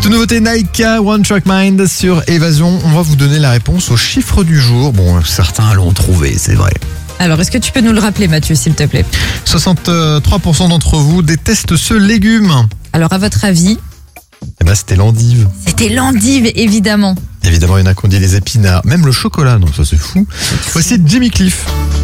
Toute nouveauté Nike One Track Mind sur Évasion. On va vous donner la réponse au chiffre du jour. Bon, certains l'ont trouvé, c'est vrai. Alors, est-ce que tu peux nous le rappeler, Mathieu, s'il te plaît? 63% d'entre vous détestent ce légume. Alors, à votre avis? Eh ben, c'était l'endive. C'était l'endive, évidemment. Évidemment, il y en a qui ont dit les épinards, même le chocolat. Non, ça c'est fou. Voici Jimmy Cliff.